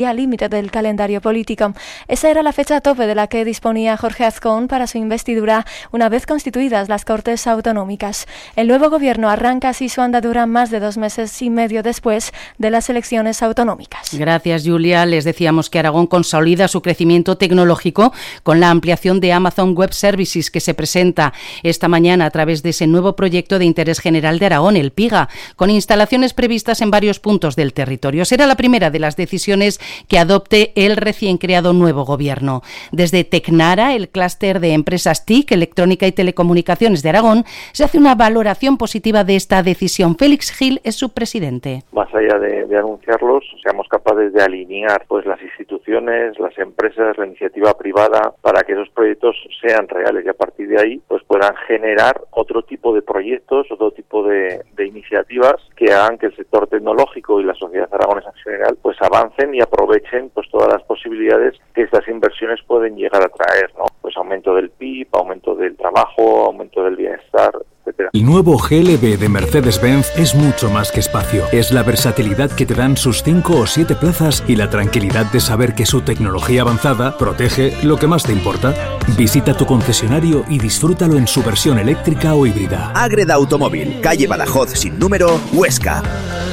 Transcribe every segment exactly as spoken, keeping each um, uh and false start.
al límite del calendario político. Esa era la fecha tope de la que disponía Jorge Azcón para su investidura una vez constituidas las Cortes Autonómicas. El nuevo gobierno arranca así su andadura más de dos meses y medio después de las elecciones autonómicas. Gracias, Julia. Les decíamos que Aragón consolida su crecimiento tecnológico con la ampliación de Amazon Web Services que se presenta esta mañana a través de ese nuevo proyecto de interés general de Aragón, el PIGA, con instalaciones previstas en varios puntos del territorio. Será la primera de las decisiones que adopte el recién creado nuevo gobierno. Desde Tecnara, el clúster de empresas T I C, Electrónica y Telecomunicaciones de Aragón, se hace una valoración positiva de esta decisión. Félix Gil es su presidente. Más allá de, de anunciarlos, seamos capaces de alinear pues las instituciones, las empresas, la iniciativa privada para que esos proyectos sean reales y a partir de ahí pues puedan generar otro tipo de proyectos, otro tipo de, de iniciativas que hagan que el sector tecnológico y la sociedad aragonesa en general pues avancen y aprovechen pues todas las posibilidades que estas inversiones pueden llegar a traer, ¿no? Pues aumento del P I B, aumento del trabajo, aumento del bienestar, etcétera. El nuevo G L B de Mercedes-Benz es mucho más que espacio. Es la versatilidad que te dan sus cinco o siete plazas y la tranquilidad de saber que su tecnología avanzada protege lo que más te importa. Visita tu concesionario y disfrútalo en su versión eléctrica o híbrida. Ágreda Automóvil, calle Badajoz sin número, Huesca.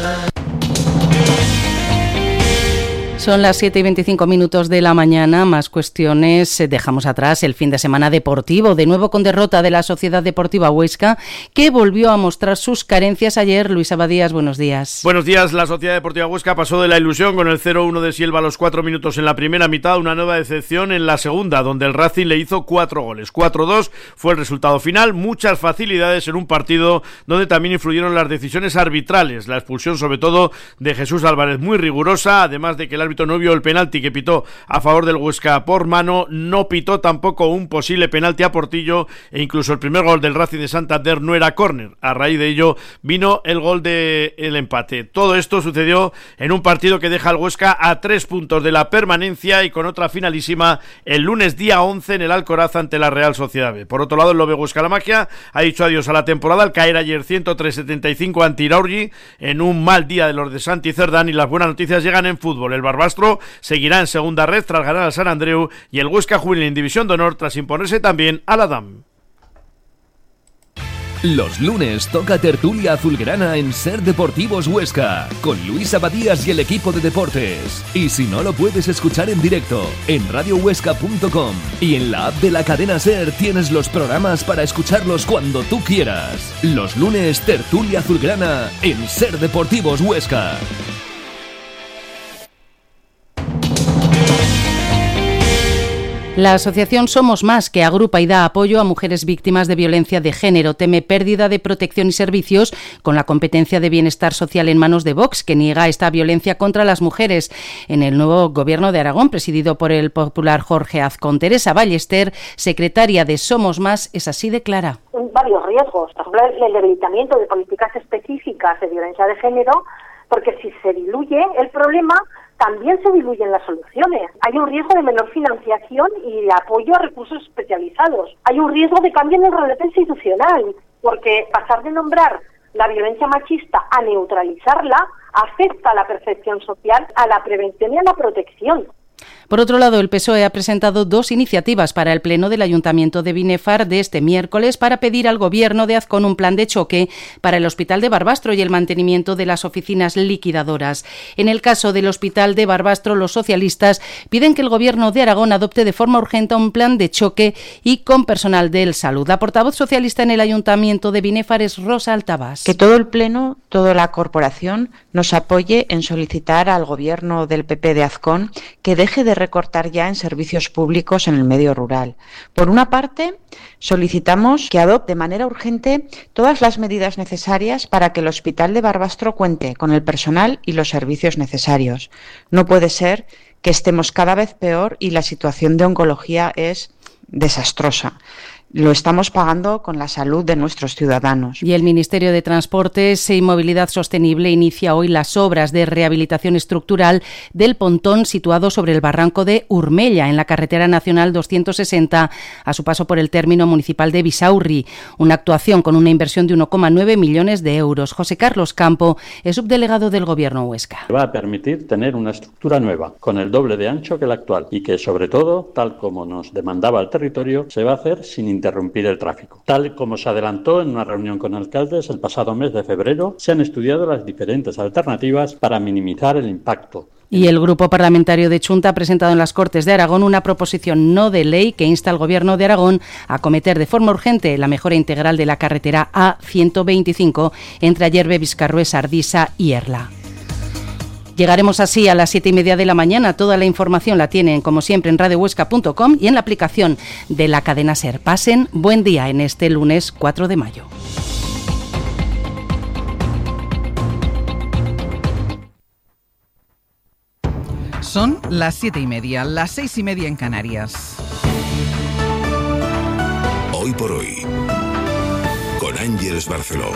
Son las siete y veinticinco minutos de la mañana. Más cuestiones. Dejamos atrás el fin de semana deportivo, de nuevo con derrota de la Sociedad Deportiva Huesca, que volvió a mostrar sus carencias ayer. Luis Abadías, buenos días. Buenos días. La Sociedad Deportiva Huesca pasó de la ilusión con el cero uno de Sielva a los cuatro minutos en la primera mitad, una nueva decepción en la segunda, donde el Racing le hizo cuatro goles. cuatro dos fue el resultado final. Muchas facilidades en un partido donde también influyeron las decisiones arbitrales. La expulsión, sobre todo, de Jesús Álvarez, muy rigurosa, además de que el árbitro no vio el penalti que pitó a favor del Huesca por mano, no pitó tampoco un posible penalti a Portillo e incluso el primer gol del Racing de Santander no era córner. A raíz de ello vino el gol del empate. Todo esto sucedió en un partido que deja al Huesca a tres puntos de la permanencia y con otra finalísima el lunes día once en el Alcoraz ante la Real Sociedad B. Por otro lado, el Lobe Huesca La Magia ha dicho adiós a la temporada al caer ayer ciento tres setenta y cinco ante Iraurgi en un mal día de los de Santi Cerdán, y las buenas noticias llegan en fútbol. El Barbastro seguirá en segunda red tras ganar al San Andreu y el Huesca Juvenil en División de Honor tras imponerse también al Adam. Los lunes toca tertulia azulgrana en Ser Deportivos Huesca, con Luis Abadías y el equipo de deportes. Y si no lo puedes escuchar en directo, en radio huesca punto com y en la app de la cadena Ser tienes los programas para escucharlos cuando tú quieras. Los lunes tertulia azulgrana en Ser Deportivos Huesca. La asociación Somos Más, que agrupa y da apoyo a mujeres víctimas de violencia de género, teme pérdida de protección y servicios con la competencia de bienestar social en manos de Vox, que niega esta violencia contra las mujeres. En el nuevo gobierno de Aragón, presidido por el popular Jorge Azcón, Teresa Ballester, secretaria de Somos Más, es así de clara. Varios riesgos, por ejemplo, el debilitamiento de políticas específicas de violencia de género, porque si se diluye el problema, también se diluyen las soluciones. Hay un riesgo de menor financiación y de apoyo a recursos especializados. Hay un riesgo de cambio en el relato institucional, porque pasar de nombrar la violencia machista a neutralizarla afecta a la percepción social, a la prevención y a la protección. Por otro lado, el P S O E ha presentado dos iniciativas para el Pleno del Ayuntamiento de Binefar de este miércoles para pedir al Gobierno de Azcón un plan de choque para el Hospital de Barbastro y el mantenimiento de las oficinas liquidadoras. En el caso del Hospital de Barbastro, los socialistas piden que el Gobierno de Aragón adopte de forma urgente un plan de choque y con personal del salud. La portavoz socialista en el Ayuntamiento de Binefar es Rosa Altabás. Que todo el Pleno, toda la corporación, nos apoye en solicitar al Gobierno del P P de Azcón que deje de recortar ya en servicios públicos en el medio rural. Por una parte, solicitamos que adopte de manera urgente todas las medidas necesarias para que el Hospital de Barbastro cuente con el personal y los servicios necesarios. No puede ser que estemos cada vez peor y la situación de oncología es desastrosa. lo estamos pagando con la salud de nuestros ciudadanos. Y el Ministerio de Transportes y Movilidad Sostenible inicia hoy las obras de rehabilitación estructural del pontón situado sobre el barranco de Urmella, en la carretera nacional doscientos sesenta, a su paso por el término municipal de Bisaurri. Una actuación con una inversión de uno coma nueve millones de euros. José Carlos Campo es subdelegado del Gobierno Huesca. Va a permitir tener una estructura nueva, con el doble de ancho que la actual, y que, sobre todo, tal como nos demandaba el territorio, se va a hacer sin interrumpir el tráfico. Tal como se adelantó en una reunión con alcaldes el pasado mes de febrero, se han estudiado las diferentes alternativas para minimizar el impacto. Y el Grupo Parlamentario de Chunta ha presentado en las Cortes de Aragón una proposición no de ley que insta al Gobierno de Aragón a acometer de forma urgente la mejora integral de la carretera A ciento veinticinco entre Ayerbe, Vizcarrués, Ardisa y Erla. Llegaremos así a las siete y media de la mañana. Toda la información la tienen, como siempre, en radio huesca punto com y en la aplicación de la cadena SER. Pasen buen día en este lunes cuatro de mayo. Son las siete y media, las seis y media en Canarias. Hoy por hoy, con Ángeles Barceló.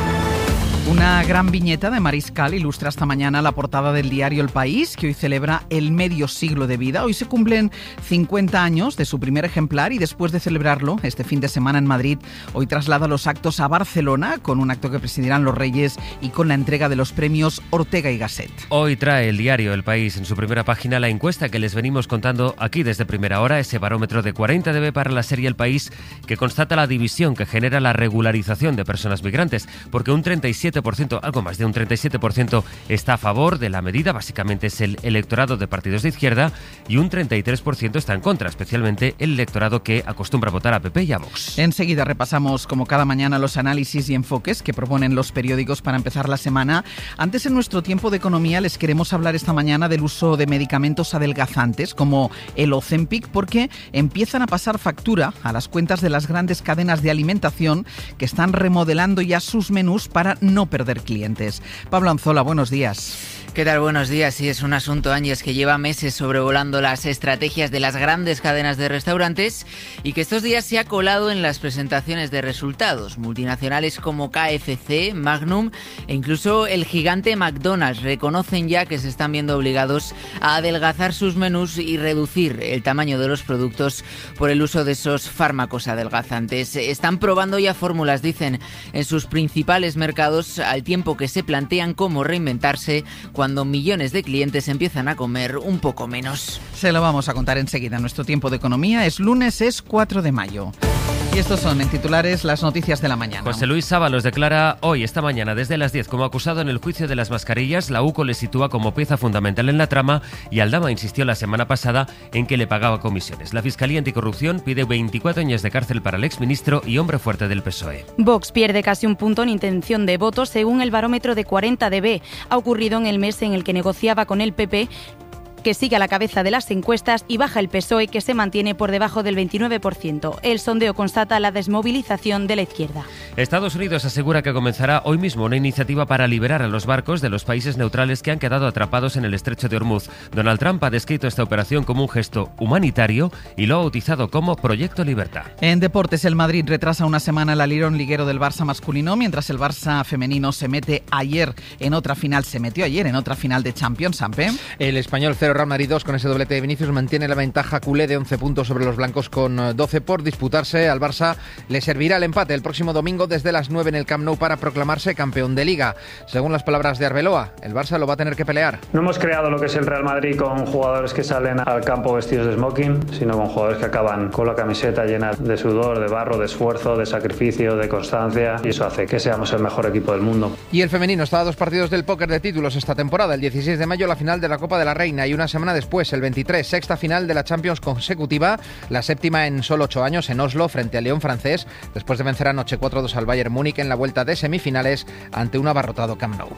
Una gran viñeta de Mariscal ilustra esta mañana la portada del diario El País, que hoy celebra el medio siglo de vida. Hoy se cumplen cincuenta años de su primer ejemplar y después de celebrarlo este fin de semana en Madrid, hoy traslada los actos a Barcelona con un acto que presidirán los Reyes y con la entrega de los premios Ortega y Gasset. Hoy trae el diario El País en su primera página la encuesta que les venimos contando aquí desde primera hora, ese barómetro de cuarenta decibelios para la serie El País que constata la división que genera la regularización de personas migrantes, porque un treinta y siete por ciento, algo más de un treinta y siete por ciento está a favor de la medida, básicamente es el electorado de partidos de izquierda, y un treinta y tres por ciento está en contra, especialmente el electorado que acostumbra a votar a P P y a Vox. Enseguida repasamos, como cada mañana, los análisis y enfoques que proponen los periódicos para empezar la semana. Antes, en nuestro tiempo de economía, les queremos hablar esta mañana del uso de medicamentos adelgazantes como el Ozempic, porque empiezan a pasar factura a las cuentas de las grandes cadenas de alimentación que están remodelando ya sus menús para no perder clientes. Pablo Anzola, buenos días. ¿Qué tal? Buenos días. Sí, es un asunto, Ángels, que lleva meses sobrevolando las estrategias de las grandes cadenas de restaurantes y que estos días se ha colado en las presentaciones de resultados. Multinacionales como K F C, Magnum e incluso el gigante McDonald's reconocen ya que se están viendo obligados a adelgazar sus menús y reducir el tamaño de los productos por el uso de esos fármacos adelgazantes. Están probando ya fórmulas, dicen, en sus principales mercados, al tiempo que se plantean cómo reinventarse cuando millones de clientes empiezan a comer un poco menos. Se lo vamos a contar enseguida. Nuestro tiempo de economía es lunes, es cuatro de mayo. Y estos son, en titulares, las noticias de la mañana. José Luis Sábalos declara hoy, esta mañana, desde las diez, como acusado en el juicio de las mascarillas. La U C O le sitúa como pieza fundamental en la trama y Aldama insistió la semana pasada en que le pagaba comisiones. La Fiscalía Anticorrupción pide veinticuatro años de cárcel para el exministro y hombre fuerte del P S O E. Vox pierde casi un punto en intención de voto según el barómetro de cuarenta decibelios. Ha ocurrido en el mes en el que negociaba con el P P, que sigue a la cabeza de las encuestas, y baja el P S O E, que se mantiene por debajo del veintinueve por ciento. El sondeo constata la desmovilización de la izquierda. Estados Unidos asegura que comenzará hoy mismo una iniciativa para liberar a los barcos de los países neutrales que han quedado atrapados en el estrecho de Hormuz. Donald Trump ha descrito esta operación como un gesto humanitario y lo ha bautizado como Proyecto Libertad. En deportes, el Madrid retrasa una semana el alirón liguero del Barça masculino, mientras el Barça femenino se mete ayer en otra final, se metió ayer en otra final de Champions, Sampe. El español cero Real Madrid dos con ese doblete de Vinicius mantiene la ventaja culé de once puntos sobre los blancos con doce por disputarse. Al Barça le servirá el empate el próximo domingo desde las nueve en el Camp Nou para proclamarse campeón de Liga. Según las palabras de Arbeloa, el Barça lo va a tener que pelear. No hemos creado lo que es el Real Madrid con jugadores que salen al campo vestidos de smoking, sino con jugadores que acaban con la camiseta llena de sudor, de barro, de esfuerzo, de sacrificio, de constancia, y eso hace que seamos el mejor equipo del mundo. Y el femenino está a dos partidos del póker de títulos esta temporada. El dieciséis de mayo la final de la Copa de la Reina y una semana después, el veintitrés, sexta final de la Champions consecutiva, la séptima en solo ocho años en Oslo frente al León francés, después de vencer anoche cuatro dos al Bayern Múnich en la vuelta de semifinales ante un abarrotado Camp Nou.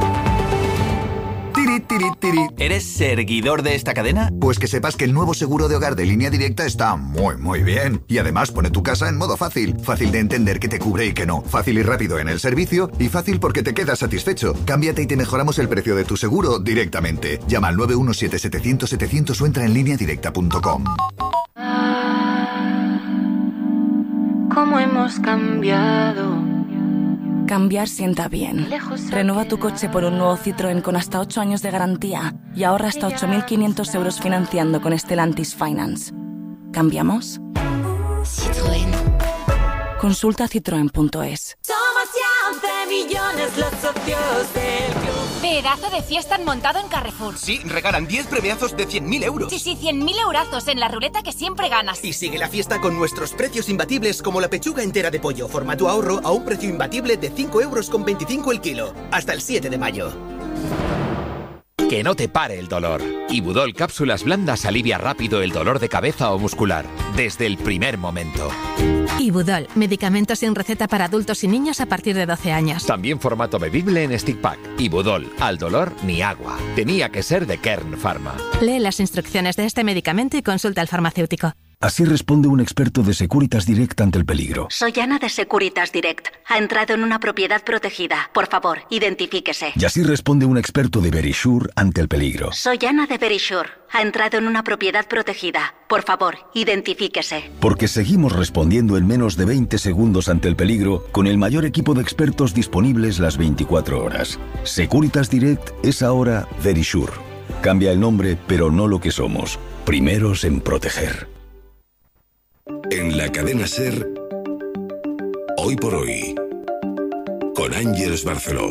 Tiri, tiri, tiri. ¿Eres seguidor de esta cadena? Pues que sepas que el nuevo seguro de hogar de Línea Directa está muy, muy bien. Y además pone tu casa en modo fácil. Fácil de entender qué te cubre y qué no. Fácil y rápido en el servicio. Y fácil porque te quedas satisfecho. Cámbiate y te mejoramos el precio de tu seguro directamente. Llama al nueve uno siete, setecientos, setecientos o entra en línea directa punto com. cómo hemos cambiado. Cambiar sienta bien. Renueva tu coche por un nuevo Citroën con hasta ocho años de garantía y ahorra hasta ocho mil quinientos euros financiando con Stellantis Finance. ¿Cambiamos? Citroën. Consulta citroen punto es. Somos ya once millones los socios del club. Pedazo de fiesta han montado en Carrefour. Sí, regalan diez premiazos de cien mil euros. Sí, sí, cien mil eurazos en la ruleta que siempre ganas. Y sigue la fiesta con nuestros precios imbatibles como la pechuga entera de pollo, formato ahorro, a un precio imbatible de cinco euros con veinticinco el kilo. Hasta el siete de mayo. Que no te pare el dolor. Ibudol Cápsulas Blandas alivia rápido el dolor de cabeza o muscular, desde el primer momento. Ibudol, medicamento sin receta para adultos y niños a partir de doce años. También formato bebible en stick pack. Ibudol, al dolor ni agua. Tenía que ser de Kern Pharma. Lee las instrucciones de este medicamento y consulta al farmacéutico. Así responde un experto de Securitas Direct ante el peligro. Soy Ana de Securitas Direct. Ha entrado en una propiedad protegida. Por favor, identifíquese. Y así responde un experto de Verisure ante el peligro. Soy Ana de Verisure. Ha entrado en una propiedad protegida. Por favor, identifíquese. Porque seguimos respondiendo en menos de veinte segundos ante el peligro con el mayor equipo de expertos disponibles las veinticuatro horas. Securitas Direct es ahora Verisure. Cambia el nombre, pero no lo que somos. Primeros en proteger. En la cadena SER, Hoy por Hoy, con Ángeles Barceló.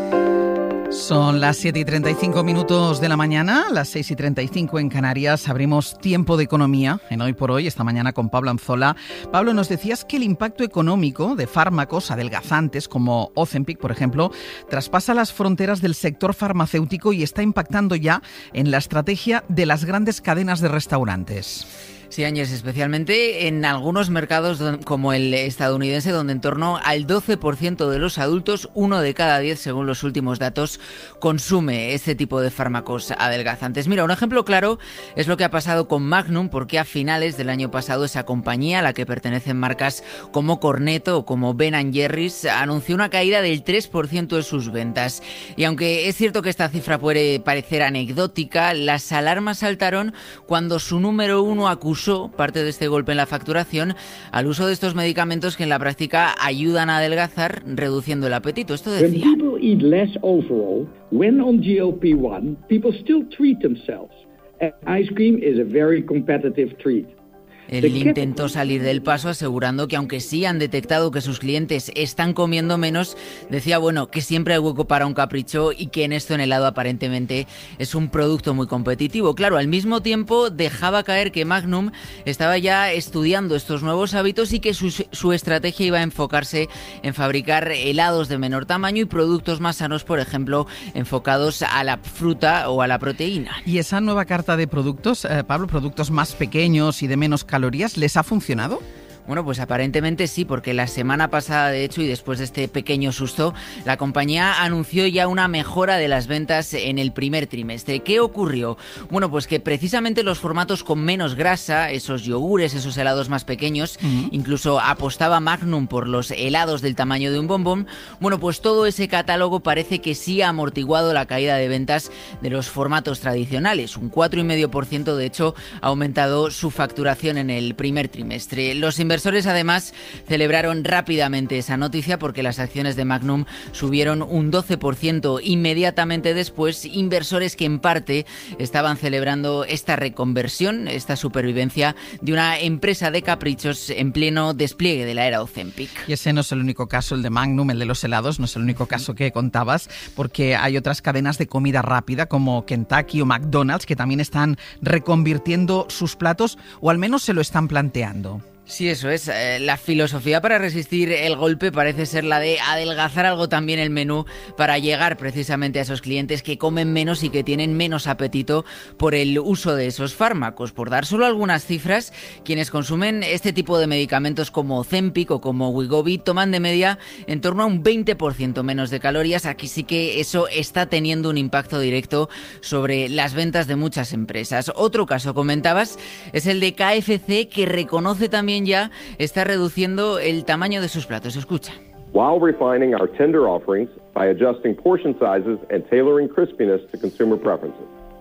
Son las siete y treinta y cinco minutos de la mañana, las seis y treinta y cinco en Canarias. Abrimos Tiempo de Economía en Hoy por Hoy, esta mañana con Pablo Anzola. Pablo, nos decías que el impacto económico de fármacos adelgazantes como Ozempic, por ejemplo, traspasa las fronteras del sector farmacéutico y está impactando ya en la estrategia de las grandes cadenas de restaurantes. Sí, Áñez, especialmente en algunos mercados como el estadounidense, donde en torno al doce por ciento de los adultos, uno de cada diez, según los últimos datos, consume este tipo de fármacos adelgazantes. Mira, un ejemplo claro es lo que ha pasado con Magnum, porque a finales del año pasado esa compañía, a la que pertenecen marcas como Cornetto o como Ben and Jerry's, anunció una caída del tres por ciento de sus ventas. Y aunque es cierto que esta cifra puede parecer anecdótica, las alarmas saltaron cuando su número uno acusó parte de este golpe en la facturación al uso de estos medicamentos que en la práctica ayudan a adelgazar reduciendo el apetito. Esto decía. When people eat less overall, when on G L P one, people still treat themselves. And ice cream is a very competitive treat. Él intentó salir del paso asegurando que aunque sí han detectado que sus clientes están comiendo menos, decía, bueno, que siempre hay hueco para un capricho y que en esto en helado aparentemente es un producto muy competitivo. Claro, al mismo tiempo dejaba caer que Magnum estaba ya estudiando estos nuevos hábitos y que su, su estrategia iba a enfocarse en fabricar helados de menor tamaño y productos más sanos, por ejemplo, enfocados a la fruta o a la proteína. ¿Y esa nueva carta de productos, eh, Pablo, productos más pequeños y de menos calorías, calorías, les ha funcionado? Bueno, pues aparentemente sí, porque la semana pasada, de hecho, y después de este pequeño susto, la compañía anunció ya una mejora de las ventas en el primer trimestre. ¿Qué ocurrió? Bueno, pues que precisamente los formatos con menos grasa, esos yogures, esos helados más pequeños, uh-huh. incluso apostaba Magnum por los helados del tamaño de un bombón, bueno, pues todo ese catálogo parece que sí ha amortiguado la caída de ventas de los formatos tradicionales. Un cuatro coma cinco por ciento, de hecho, ha aumentado su facturación en el primer trimestre. Los inversores Inversores además celebraron rápidamente esa noticia porque las acciones de Magnum subieron un doce por ciento inmediatamente después, inversores que en parte estaban celebrando esta reconversión, esta supervivencia de una empresa de caprichos en pleno despliegue de la era Ozempic. Y ese no es el único caso, el de Magnum, el de los helados, no es el único caso que contabas, porque hay otras cadenas de comida rápida como Kentucky o McDonald's que también están reconvirtiendo sus platos, o al menos se lo están planteando. Sí, eso es. La filosofía para resistir el golpe parece ser la de adelgazar algo también el menú para llegar precisamente a esos clientes que comen menos y que tienen menos apetito por el uso de esos fármacos. Por dar solo algunas cifras, quienes consumen este tipo de medicamentos como Ozempic o como Wegovy toman de media en torno a un veinte por ciento menos de calorías. Aquí sí que eso está teniendo un impacto directo sobre las ventas de muchas empresas. Otro caso, comentabas, es el de K F C, que reconoce también ya está reduciendo el tamaño de sus platos. Escucha. While refining our tender offerings by adjusting portion sizes and tailoring crispiness to consumer preferences.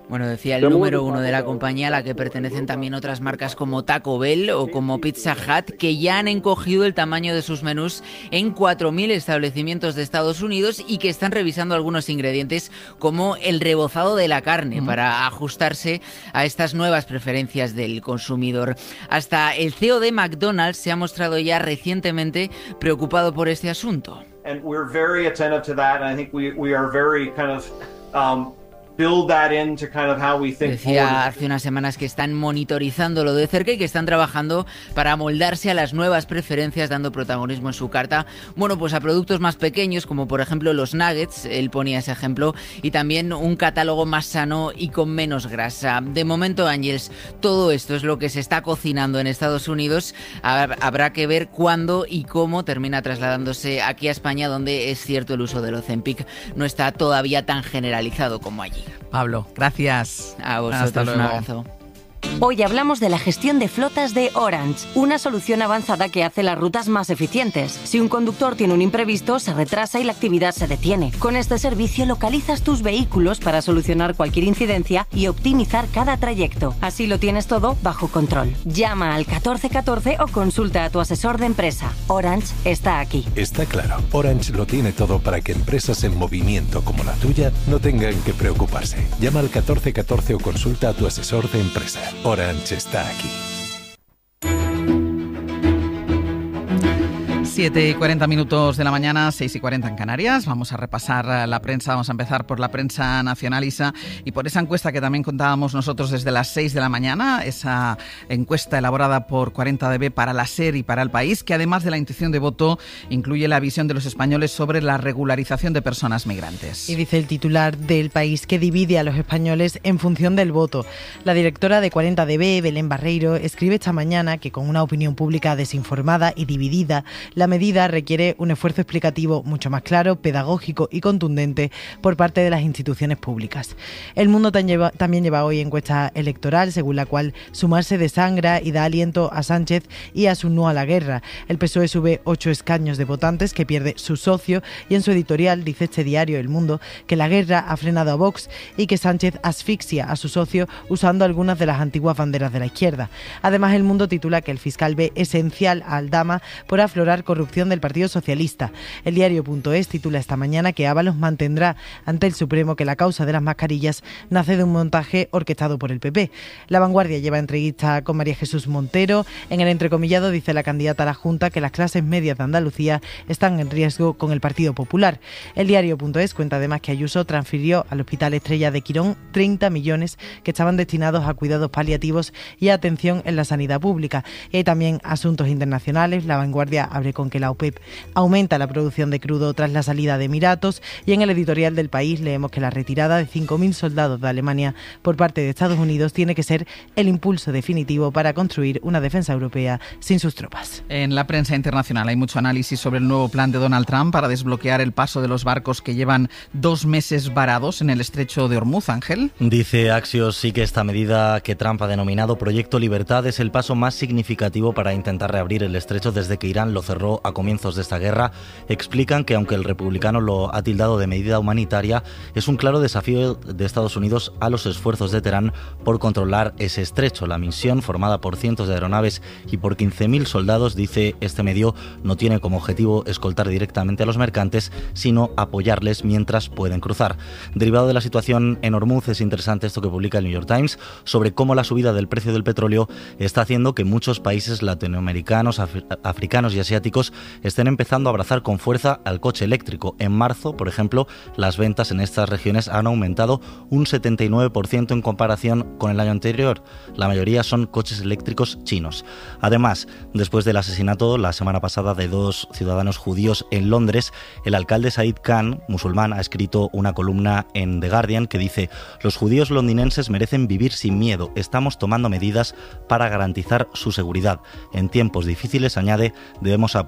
Bueno, decía el número uno de la compañía, a la que pertenecen también otras marcas como Taco Bell o como Pizza Hut, que ya han encogido el tamaño de sus menús en cuatro mil establecimientos de Estados Unidos y que están revisando algunos ingredientes como el rebozado de la carne uh-huh. para ajustarse a estas nuevas preferencias del consumidor. Hasta el C E O de McDonald's se ha mostrado ya recientemente preocupado por este asunto. And we're very attentive to that, and I think we we are very kind of um build that into kind of how we think. Decía hace unas semanas que están monitorizando lo de cerca y que están trabajando para amoldarse a las nuevas preferencias, dando protagonismo en su carta, bueno, pues a productos más pequeños, como por ejemplo los nuggets, él ponía ese ejemplo, y también un catálogo más sano y con menos grasa. De momento, Ángels, todo esto es lo que se está cocinando en Estados Unidos. Habrá que ver cuándo y cómo termina trasladándose aquí a España, donde es cierto el uso del Ozempic no está todavía tan generalizado como allí. Pablo, gracias. A vosotros, un abrazo. Hoy hablamos de la gestión de flotas de Orange, una solución avanzada que hace las rutas más eficientes. Si un conductor tiene un imprevisto, se retrasa y la actividad se detiene. Con este servicio localizas tus vehículos para solucionar cualquier incidencia y optimizar cada trayecto. Así lo tienes todo bajo control. Llama al catorce catorce o consulta a tu asesor de empresa. Orange está aquí. Está claro, Orange lo tiene todo para que empresas en movimiento como la tuya no tengan que preocuparse. Llama al catorce catorce o consulta a tu asesor de empresa. Orange está aquí. siete y cuarenta minutos de la mañana, seis y cuarenta en Canarias. Vamos a repasar la prensa, vamos a empezar por la prensa nacional, Isa, y por esa encuesta que también contábamos nosotros desde las seis de la mañana, esa encuesta elaborada por cuarenta D B para la SER y para El País, que además de la intención de voto, incluye la visión de los españoles sobre la regularización de personas migrantes. Y dice el titular del País que divide a los españoles en función del voto. La directora de cuarenta D B, Belén Barreiro, escribe esta mañana que con una opinión pública desinformada y dividida, la medida requiere un esfuerzo explicativo mucho más claro, pedagógico y contundente por parte de las instituciones públicas. El Mundo también lleva hoy encuesta electoral, según la cual sumarse desangra y da aliento a Sánchez y a su no a la guerra. El P S O E sube ocho escaños de votantes que pierde su socio y en su editorial dice este diario, El Mundo, que la guerra ha frenado a Vox y que Sánchez asfixia a su socio usando algunas de las antiguas banderas de la izquierda. Además, El Mundo titula que el fiscal ve esencial a Aldama por aflorar corrupción del Partido Socialista. El diario.es titula esta mañana que Ábalos mantendrá ante el Supremo que la causa de las mascarillas nace de un montaje orquestado por el P P. La Vanguardia lleva entrevista con María Jesús Montero. En el entrecomillado dice la candidata a la Junta que las clases medias de Andalucía están en riesgo con el Partido Popular. El diario.es cuenta además que Ayuso transfirió al Hospital Estrella de Quirón treinta millones que estaban destinados a cuidados paliativos y a atención en la sanidad pública. Y hay también asuntos internacionales. La Vanguardia abre con que la OPEP aumenta la producción de crudo tras la salida de Emiratos, y en el editorial del País leemos que la retirada de cinco mil soldados de Alemania por parte de Estados Unidos tiene que ser el impulso definitivo para construir una defensa europea sin sus tropas. En la prensa internacional hay mucho análisis sobre el nuevo plan de Donald Trump para desbloquear el paso de los barcos que llevan dos meses varados en el estrecho de Hormuz. Ángel. Dice Axios sí que esta medida que Trump ha denominado Proyecto Libertad es el paso más significativo para intentar reabrir el estrecho desde que Irán lo cerró a comienzos de esta guerra. Explican que aunque el republicano lo ha tildado de medida humanitaria, es un claro desafío de Estados Unidos a los esfuerzos de Teherán por controlar ese estrecho. La misión, formada por cientos de aeronaves y por quince mil soldados, dice este medio, no tiene como objetivo escoltar directamente a los mercantes, sino apoyarles mientras pueden cruzar. Derivado de la situación en Hormuz, es interesante esto que publica el New York Times sobre cómo la subida del precio del petróleo está haciendo que muchos países latinoamericanos, af- africanos y asiáticos estén empezando a abrazar con fuerza al coche eléctrico. En marzo, por ejemplo, las ventas en estas regiones han aumentado un setenta y nueve por ciento en comparación con el año anterior. La mayoría son coches eléctricos chinos. Además, después del asesinato la semana pasada de dos ciudadanos judíos en Londres, el alcalde Said Khan, musulmán, ha escrito una columna en The Guardian que dice: los judíos londinenses merecen vivir sin miedo. Estamos tomando medidas para garantizar su seguridad. En tiempos difíciles, añade, debemos apoyar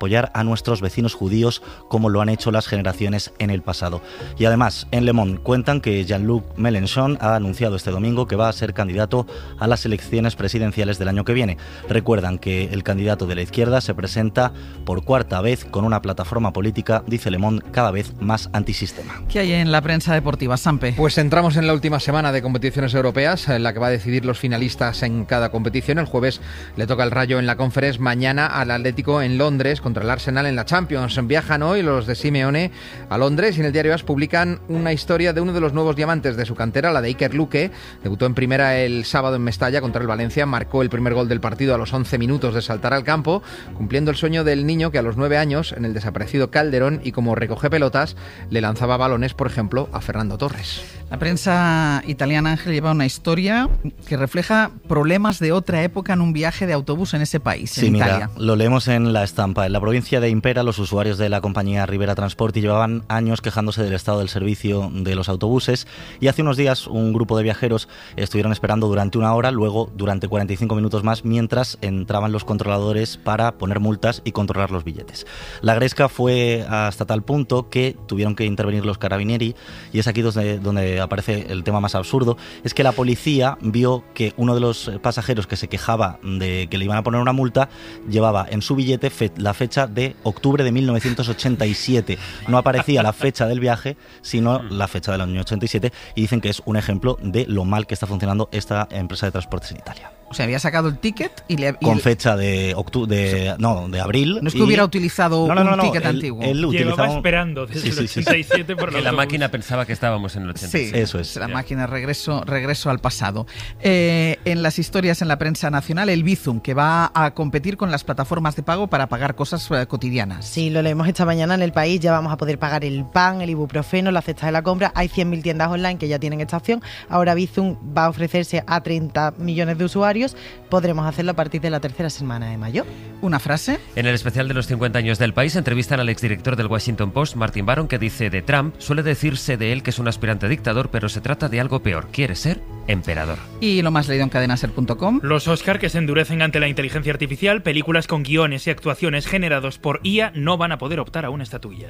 apoyar a nuestros vecinos judíos como lo han hecho las generaciones en el pasado. Y además, en Le Monde cuentan que Jean-Luc Mélenchon ha anunciado este domingo que va a ser candidato a las elecciones presidenciales del año que viene. Recuerdan que el candidato de la izquierda se presenta por cuarta vez con una plataforma política, dice Le Monde, cada vez más antisistema. ¿Qué hay en la prensa deportiva, Sampe? Pues entramos en la última semana de competiciones europeas, en la que va a decidir los finalistas en cada competición. El jueves le toca el Rayo en la Conference, mañana al Atlético en Londres contra el Arsenal en la Champions. Viajan hoy los de Simeone a Londres y en el diario AS publican una historia de uno de los nuevos diamantes de su cantera, la de Iker Luque. Debutó en primera el sábado en Mestalla contra el Valencia, marcó el primer gol del partido a los once minutos de saltar al campo, cumpliendo el sueño del niño que a los nueve años, en el desaparecido Calderón y como recoge pelotas, le lanzaba balones, por ejemplo, a Fernando Torres. La prensa italiana, Ángel, lleva una historia que refleja problemas de otra época en un viaje de autobús en ese país, sí, en mira, Italia. Lo leemos en la estampa. En la provincia de Impera, los usuarios de la compañía Rivera Transporti llevaban años quejándose del estado del servicio de los autobuses y hace unos días un grupo de viajeros estuvieron esperando durante una hora, luego durante cuarenta y cinco minutos más, mientras entraban los controladores para poner multas y controlar los billetes. La gresca fue hasta tal punto que tuvieron que intervenir los carabinieri y es aquí donde, donde aparece el tema más absurdo. Es que la policía vio que uno de los pasajeros que se quejaba de que le iban a poner una multa llevaba en su billete fe- la fecha de octubre de mil novecientos ochenta y siete. No aparecía la fecha del viaje, sino la fecha del año ochenta y siete, y dicen que es un ejemplo de lo mal que está funcionando esta empresa de transportes en Italia. O sea, había sacado el ticket y le... Y con fecha de octubre, de, no, de abril. No es que y... hubiera utilizado no, no, no, un no, ticket él, antiguo. Él Llevaba utilizaba... esperando desde sí, el sí, sí, ochenta y siete por que la máquina pensaba que estábamos en el ochenta y siete. Sí, eso es. La máquina regreso, regreso al pasado. Eh, en las historias en la prensa nacional, el Bizum, que va a competir con las plataformas de pago para pagar cosas eh, cotidianas. Sí, lo leemos esta mañana en El País. Ya vamos a poder pagar el pan, el ibuprofeno, la cesta de la compra. Hay cien mil tiendas online que ya tienen esta opción. Ahora Bizum va a ofrecerse a treinta millones de usuarios. Podremos hacerlo a partir de la tercera semana de mayo. ¿Una frase? En el especial de los cincuenta años del País entrevistan al exdirector del Washington Post, Martin Baron, que dice de Trump: suele decirse de él que es un aspirante dictador, pero se trata de algo peor. Quiere ser emperador. Y lo más leído en cadenaser punto com. Los Oscar que se endurecen ante la inteligencia artificial. Películas con guiones y actuaciones generados por I A no van a poder optar a una estatuilla.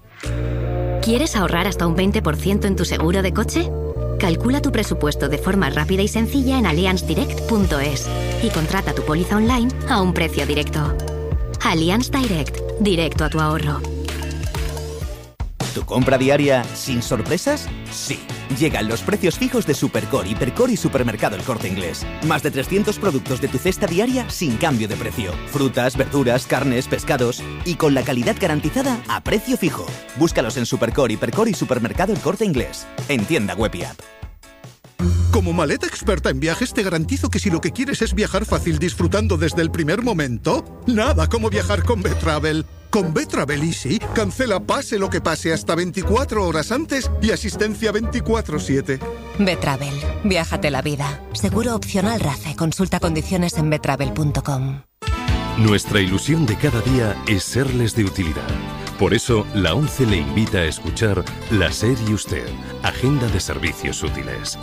¿Quieres ahorrar hasta un veinte por ciento en tu seguro de coche? Calcula tu presupuesto de forma rápida y sencilla en allianz direct punto es y contrata tu póliza online a un precio directo. Allianz Direct, directo a tu ahorro. ¿Tu compra diaria sin sorpresas? Sí. Llegan los precios fijos de Supercore, Hipercore y Supermercado El Corte Inglés. Más de trescientos productos de tu cesta diaria sin cambio de precio. Frutas, verduras, carnes, pescados y con la calidad garantizada a precio fijo. Búscalos en Supercore, Hipercore y Supermercado El Corte Inglés. En tienda web y app. Como maleta experta en viajes, te garantizo que si lo que quieres es viajar fácil disfrutando desde el primer momento, nada como viajar con B-Travel. Con B-Travel Easy, cancela pase lo que pase hasta veinticuatro horas antes y asistencia veinticuatro siete. B-Travel. Viájate la vida. Seguro opcional RACE. Consulta condiciones en betravel punto com. Nuestra ilusión de cada día es serles de utilidad. Por eso, la ONCE le invita a escuchar La SER y Usted, Agenda de Servicios Útiles.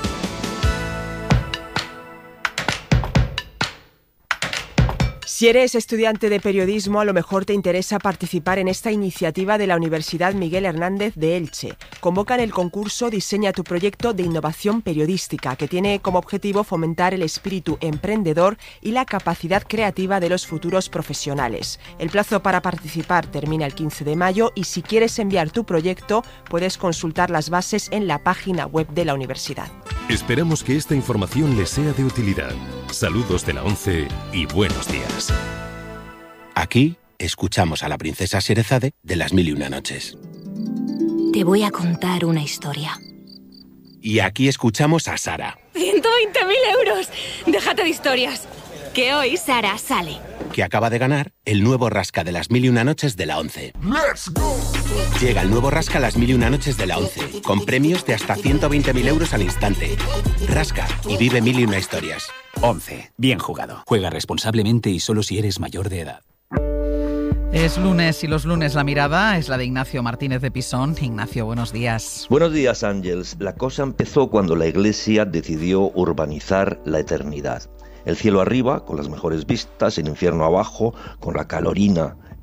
Si eres estudiante de periodismo, a lo mejor te interesa participar en esta iniciativa de la Universidad Miguel Hernández de Elche. Convocan el concurso Diseña tu proyecto de innovación periodística, que tiene como objetivo fomentar el espíritu emprendedor y la capacidad creativa de los futuros profesionales. El plazo para participar termina el quince de mayo y si quieres enviar tu proyecto, puedes consultar las bases en la página web de la universidad. Esperamos que esta información les sea de utilidad. Saludos de la ONCE y buenos días. Aquí escuchamos a la princesa Sherezade de Las Mil y Una Noches. Te voy a contar una historia. Y aquí escuchamos a Sara, ¡ciento veinte mil euros! Déjate de historias. Que hoy Sara sale. que acaba de ganar el nuevo Rasca de Las Mil y Una Noches de la ONCE. Llega el nuevo Rasca Las Mil y Una Noches de la ONCE, con premios de hasta ciento veinte mil euros al instante. Rasca y vive mil y una historias. ONCE. Bien jugado. Juega responsablemente y solo si eres mayor de edad. Es lunes y los lunes la mirada es la de Ignacio Martínez de Pisón. Ignacio, buenos días. Buenos días, Ángels. La cosa empezó cuando la Iglesia decidió urbanizar la eternidad. El cielo arriba, con las mejores vistas, el infierno abajo, con la calorina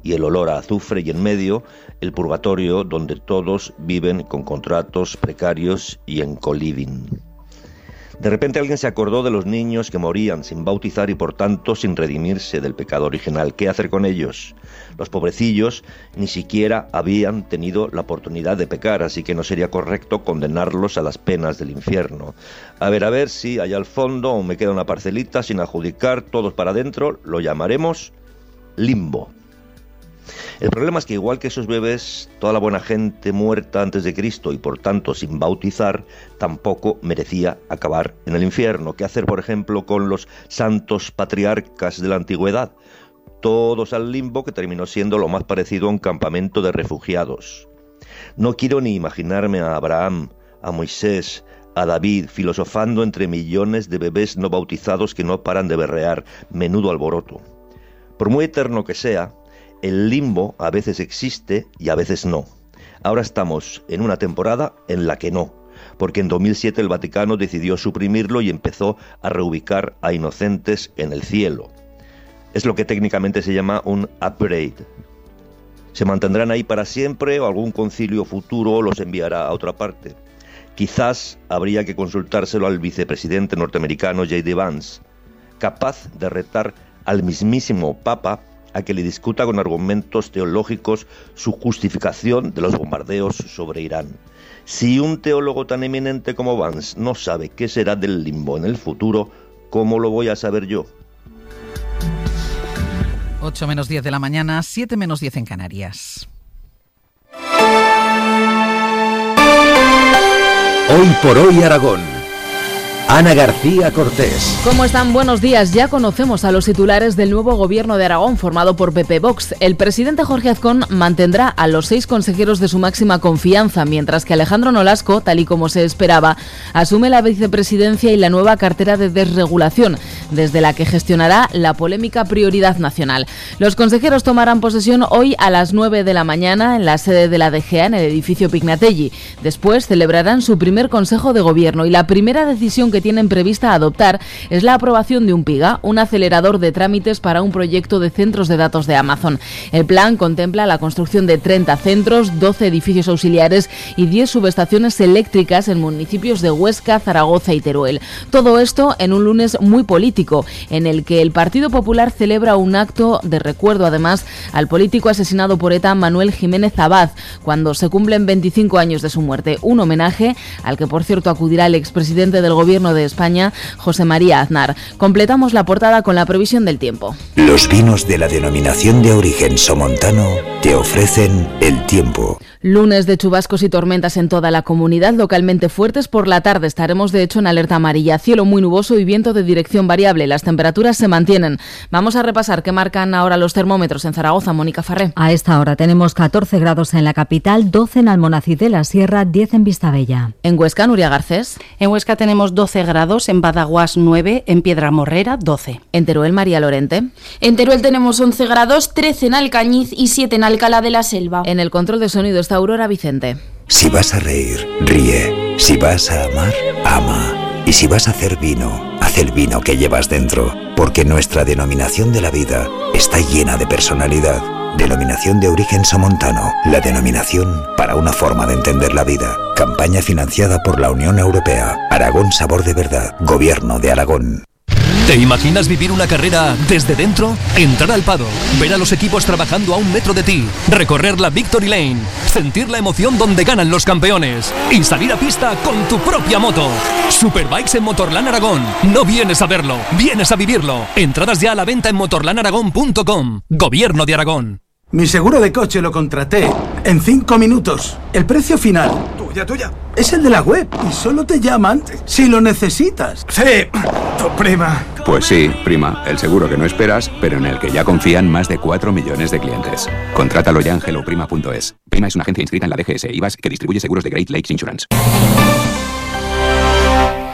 y el olor a azufre, y en medio el purgatorio donde todos viven con contratos precarios y en coliving. De repente alguien se acordó de los niños que morían sin bautizar y por tanto sin redimirse del pecado original. ¿Qué hacer con ellos? Los pobrecillos ni siquiera habían tenido la oportunidad de pecar, así que no sería correcto condenarlos a las penas del infierno. A ver, a ver, si allá al fondo aún me queda una parcelita sin adjudicar, todos para adentro, lo llamaremos limbo. El problema es que igual que esos bebés, toda la buena gente muerta antes de Cristo y por tanto sin bautizar, tampoco merecía acabar en el infierno. ¿Qué hacer, por ejemplo, con los santos patriarcas de la antigüedad? Todos al limbo, que terminó siendo lo más parecido a un campamento de refugiados. No quiero ni imaginarme a Abraham, a Moisés, a David, filosofando entre millones de bebés no bautizados que no paran de berrear. Menudo alboroto. Por muy eterno que sea, el limbo a veces existe y a veces no. Ahora estamos en una temporada en la que no, porque en dos mil siete el Vaticano decidió suprimirlo y empezó a reubicar a inocentes en el cielo. Es lo que técnicamente se llama un upgrade. ¿Se mantendrán ahí para siempre o algún concilio futuro los enviará a otra parte? Quizás habría que consultárselo al vicepresidente norteamericano J D Vance, capaz de retar al mismísimo Papa a que le discuta con argumentos teológicos su justificación de los bombardeos sobre Irán. Si un teólogo tan eminente como Vance no sabe qué será del limbo en el futuro, ¿cómo lo voy a saber yo? ocho menos diez de la mañana, siete menos diez en Canarias. Hoy por hoy Aragón. Ana García Cortés. ¿Cómo están? Buenos días. Ya conocemos a los titulares del nuevo gobierno de Aragón formado por P P Vox. El presidente Jorge Azcón mantendrá a los seis consejeros de su máxima confianza, mientras que Alejandro Nolasco, tal y como se esperaba, asume la vicepresidencia y la nueva cartera de desregulación, desde la que gestionará la polémica Prioridad Nacional. Los consejeros tomarán posesión hoy a las nueve de la mañana en la sede de la D G A en el edificio Pignatelli. Después celebrarán su primer consejo de gobierno y la primera decisión que que tienen prevista adoptar es la aprobación de un PIGA, un acelerador de trámites para un proyecto de centros de datos de Amazon. El plan contempla la construcción de treinta centros, doce edificios auxiliares y diez subestaciones eléctricas en municipios de Huesca, Zaragoza y Teruel. Todo esto en un lunes muy político, en el que el Partido Popular celebra un acto de recuerdo, además, al político asesinado por ETA Manuel Jiménez Abad, cuando se cumplen veinticinco años de su muerte. Un homenaje al que, por cierto, acudirá el expresidente del Gobierno de España, José María Aznar. Completamos la portada con la previsión del tiempo. Los vinos de la denominación de origen somontano te ofrecen el tiempo. Lunes de chubascos y tormentas en toda la comunidad, localmente fuertes. Por la tarde estaremos de hecho en alerta amarilla. Cielo muy nuboso y viento de dirección variable. Las temperaturas se mantienen. Vamos a repasar qué marcan ahora los termómetros en Zaragoza. Mónica Farré. A esta hora tenemos catorce grados en la capital, doce en Almonacid de la Sierra, diez en Vistabella. En Huesca, Nuria Garcés. En Huesca tenemos doce grados, en Badaguas nueve, en Piedramorrera doce. En Teruel, María Lorente. En Teruel tenemos once grados, trece en Alcañiz y siete en Alcalá de la Selva. En el control de sonido está Aurora Vicente. Si vas a reír, ríe. Si vas a amar, ama. Y si vas a hacer vino, haz el vino que llevas dentro. Porque nuestra denominación de la vida está llena de personalidad. Denominación de origen somontano. La denominación para una forma de entender la vida. Campaña financiada por la Unión Europea. Aragón Sabor de Verdad. Gobierno de Aragón. ¿Te imaginas vivir una carrera desde dentro? Entrar al paddock, ver a los equipos trabajando a un metro de ti, recorrer la Victory Lane, sentir la emoción donde ganan los campeones y salir a pista con tu propia moto. Superbikes en Motorland Aragón. No vienes a verlo, vienes a vivirlo. Entradas ya a la venta en motorland aragón punto com. Gobierno de Aragón. Mi seguro de coche lo contraté en cinco minutos. El precio final, tuya, tuya, es el de la web y solo te llaman si lo necesitas. Sí, tu prima. Pues sí, prima, el seguro que no esperas, pero en el que ya confían más de cuatro millones de clientes. Contrátalo ya en hello prima punto es. Prima es una agencia inscrita en la D G S I V A S que distribuye seguros de Great Lakes Insurance.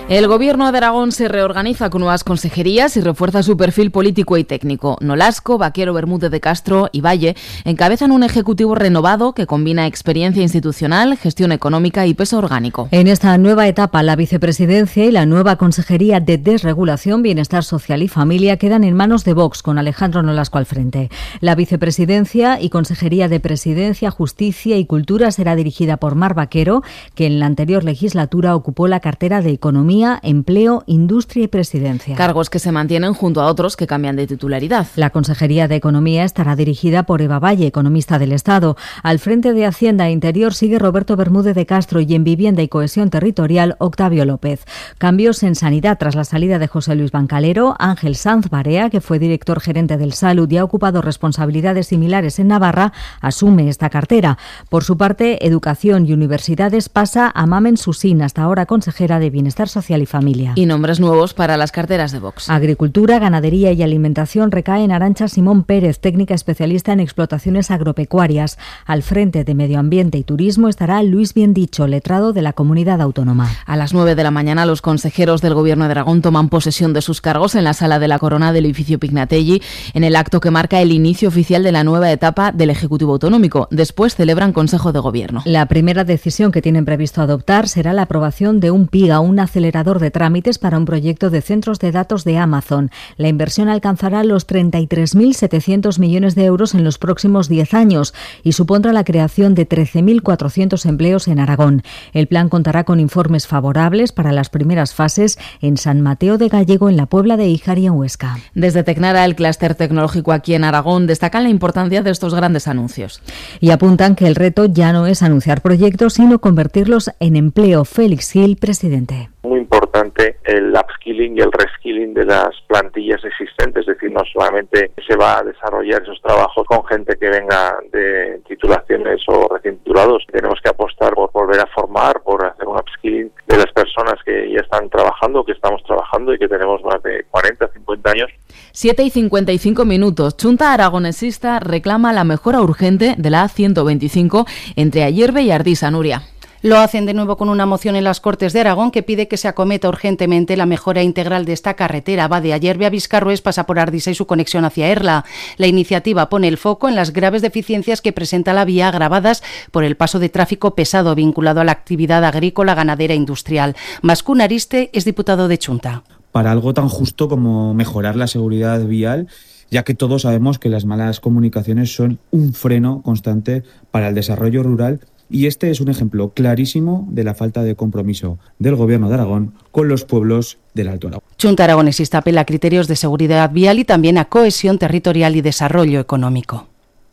El Gobierno de Aragón se reorganiza con nuevas consejerías y refuerza su perfil político y técnico. Nolasco, Vaquero, Bermúdez de Castro y Valle encabezan un ejecutivo renovado que combina experiencia institucional, gestión económica y peso orgánico. En esta nueva etapa, la vicepresidencia y la nueva consejería de Desregulación, Bienestar Social y Familia quedan en manos de Vox, con Alejandro Nolasco al frente. La vicepresidencia y consejería de Presidencia, Justicia y Cultura será dirigida por Mar Vaquero, que en la anterior legislatura ocupó la cartera de Economía, Empleo, Industria y Presidencia. Cargos que se mantienen junto a otros que cambian de titularidad. La Consejería de Economía estará dirigida por Eva Valle, economista del Estado. Al frente de Hacienda e Interior sigue Roberto Bermúdez de Castro y en Vivienda y Cohesión Territorial Octavio López. Cambios en Sanidad tras la salida de José Luis Bancalero. Ángel Sanz Barea, que fue director gerente del Salud y ha ocupado responsabilidades similares en Navarra, asume esta cartera. Por su parte, Educación y Universidades pasa a Mamen Susín, hasta ahora consejera de Bienestar Social y Familia. Y nombres nuevos para las carteras de Vox. Agricultura, Ganadería y Alimentación recae en Arantxa Simón Pérez, técnica especialista en explotaciones agropecuarias. Al frente de Medio Ambiente y Turismo estará Luis Biendicho, letrado de la Comunidad Autónoma. A las nueve de la mañana los consejeros del Gobierno de Aragón toman posesión de sus cargos en la Sala de la Corona del edificio Pignatelli, en el acto que marca el inicio oficial de la nueva etapa del Ejecutivo Autonómico. Después celebran Consejo de Gobierno. La primera decisión que tienen previsto adoptar será la aprobación de un PIGA, un acelerador de trámites para un proyecto de centros de datos de Amazon. La inversión alcanzará los treinta y tres mil setecientos millones de euros en los próximos diez años y supondrá la creación de trece mil cuatrocientos empleos en Aragón. El plan contará con informes favorables para las primeras fases en San Mateo de Gallego, en la Puebla de Híjar y en Huesca. Desde Tecnara, el clúster tecnológico aquí en Aragón, destacan la importancia de estos grandes anuncios. Y apuntan que el reto ya no es anunciar proyectos, sino convertirlos en empleo. Félix Gil, presidente. Muy importante el upskilling y el reskilling de las plantillas existentes, es decir, no solamente se va a desarrollar esos trabajos con gente que venga de titulaciones o recién titulados, tenemos que apostar por volver a formar, por hacer un upskilling de las personas que ya están trabajando, que estamos trabajando y que tenemos más de cuarenta, cincuenta años. siete y cincuenta y cinco minutos. Chunta Aragonesista reclama la mejora urgente de la A ciento veinticinco entre Ayerbe y Ardisa, Nuria. Lo hacen de nuevo con una moción en las Cortes de Aragón que pide que se acometa urgentemente la mejora integral de esta carretera. Va de Ayerbe a Viscarrués, pasa por Ardisa y su conexión hacia Erla. La iniciativa pone el foco en las graves deficiencias que presenta la vía, agravadas por el paso de tráfico pesado vinculado a la actividad agrícola, ganadera e industrial. Mascún Ariste es diputado de Chunta. Para algo tan justo como mejorar la seguridad vial, ya que todos sabemos que las malas comunicaciones son un freno constante para el desarrollo rural. Y este es un ejemplo clarísimo de la falta de compromiso del Gobierno de Aragón con los pueblos del Alto Aragón. Chunta Aragonesista apela a criterios de seguridad vial y también a cohesión territorial y desarrollo económico.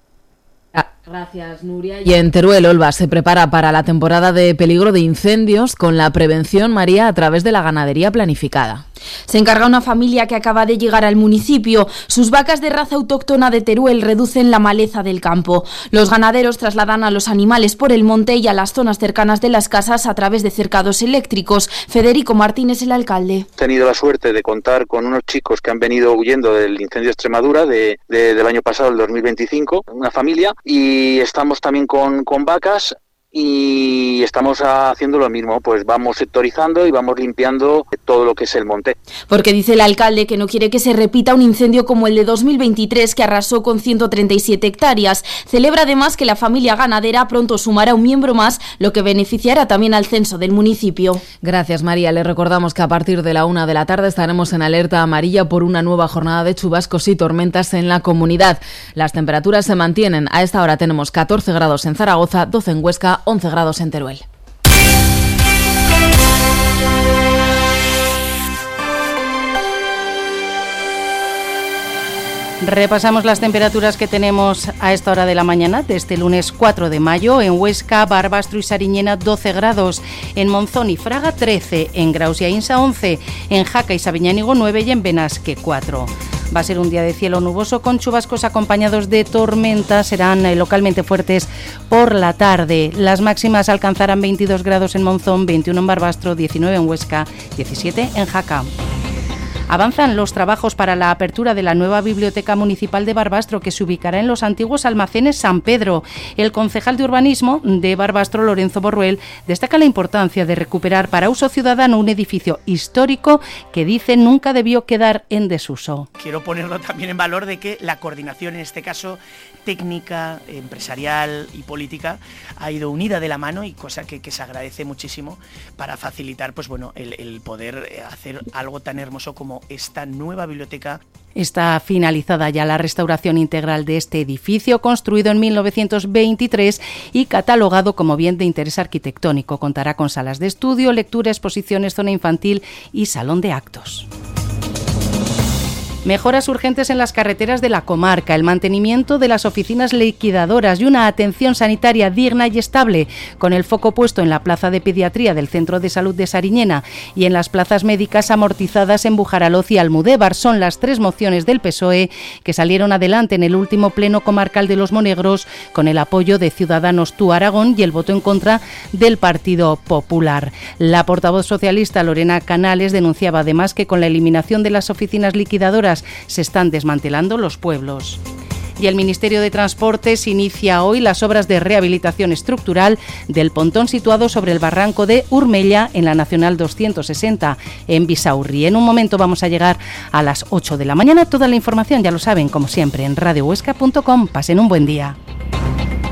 Gracias, Nuria. Y en Teruel, Olva se prepara para la temporada de peligro de incendios con la prevención, María, a través de la ganadería planificada. Se encarga una familia que acaba de llegar al municipio. Sus vacas de raza autóctona de Teruel reducen la maleza del campo. Los ganaderos trasladan a los animales por el monte y a las zonas cercanas de las casas a través de cercados eléctricos. Federico Martínez, el alcalde. He tenido la suerte de contar con unos chicos que han venido huyendo del incendio de Extremadura de, de, del año pasado, el dos mil veinticinco, una familia, y estamos también con, con vacas. Y estamos haciendo lo mismo, pues vamos sectorizando y vamos limpiando todo lo que es el monte. Porque dice el alcalde que no quiere que se repita un incendio como el de dos mil veintitrés, que arrasó con ciento treinta y siete hectáreas. Celebra además que la familia ganadera pronto sumará un miembro más, lo que beneficiará también al censo del municipio. Gracias, María. Les recordamos que a partir de la una de la tarde estaremos en alerta amarilla por una nueva jornada de chubascos y tormentas en la comunidad. Las temperaturas se mantienen. A esta hora tenemos catorce grados en Zaragoza, doce en Huesca, once grados en Teruel. Repasamos las temperaturas que tenemos a esta hora de la mañana de este lunes cuatro de mayo. En Huesca, Barbastro y Sariñena doce grados, en Monzón y Fraga trece, en Graus y Ainsa once, en Jaca y Sabiñánigo nueve y en Benasque cuatro. Va a ser un día de cielo nuboso con chubascos acompañados de tormentas. Serán eh, localmente fuertes por la tarde. Las máximas alcanzarán veintidós grados en Monzón, veintiuno en Barbastro, diecinueve en Huesca, diecisiete en Jaca. Avanzan los trabajos para la apertura de la nueva Biblioteca Municipal de Barbastro, que se ubicará en los antiguos almacenes San Pedro. El concejal de urbanismo de Barbastro, Lorenzo Borruel, destaca la importancia de recuperar para uso ciudadano un edificio histórico que dice nunca debió quedar en desuso. Quiero ponerlo también en valor de que la coordinación, en este caso técnica, empresarial y política, ha ido unida de la mano, y cosa que, que se agradece muchísimo para facilitar pues bueno el, el poder hacer algo tan hermoso como esta nueva biblioteca. Está finalizada ya la restauración integral de este edificio, construido en mil novecientos veintitrés y catalogado como bien de interés arquitectónico. Contará con salas de estudio, lectura, exposiciones, zona infantil y salón de actos. Mejoras urgentes en las carreteras de la comarca, el mantenimiento de las oficinas liquidadoras y una atención sanitaria digna y estable, con el foco puesto en la plaza de pediatría del Centro de Salud de Sariñena y en las plazas médicas amortizadas en Bujaraloz y Almudévar. Son las tres mociones del P S O E que salieron adelante en el último pleno comarcal de Los Monegros, con el apoyo de Ciudadanos Tú Aragón y el voto en contra del Partido Popular. La portavoz socialista Lorena Canales denunciaba además que con la eliminación de las oficinas liquidadoras se están desmantelando los pueblos. Y el Ministerio de Transportes inicia hoy las obras de rehabilitación estructural del pontón situado sobre el barranco de Urmella en la Nacional doscientos sesenta en Bisaurri. En un momento vamos a llegar a las ocho de la mañana. Toda la información, ya lo saben, como siempre, en radio huesca punto com. Pasen un buen día.